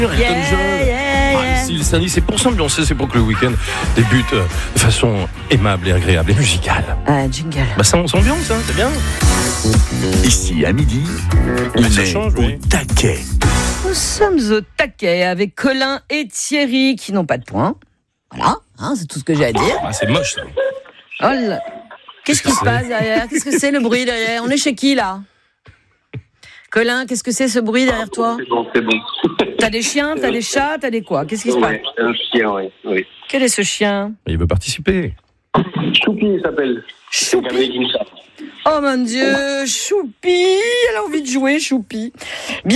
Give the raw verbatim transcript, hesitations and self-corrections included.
Elton Yeah, John. yeah, yeah. Ah, ici, le samedi, c'est pour s'ambiancer, c'est pour que le week-end débute euh, de façon aimable et agréable et musicale. Ah, jingle. Bah ça, on s'ambiance, hein, c'est bien. Ici, à midi, on ça est change, au oui. taquet. Nous sommes au taquet avec Colin et Thierry qui n'ont pas de points. Voilà, hein, c'est tout ce que j'ai à dire. Ah, c'est moche, ça. Oh là. Qu'est-ce Qu'est-ce qui que se c'est passe derrière? Qu'est-ce que c'est le bruit derrière? On est chez qui là? Colin, qu'est-ce que c'est ce bruit derrière toi? C'est bon, c'est bon. T'as des chiens, t'as des chats, t'as des quoi? Qu'est-ce qui se passe? Ouais, un chien, oui. oui. Quel est ce chien? Il veut participer. Choupi, il s'appelle. C'est un Choupi. Américain. Oh mon Dieu, Choupi! Elle a envie de jouer, Choupi.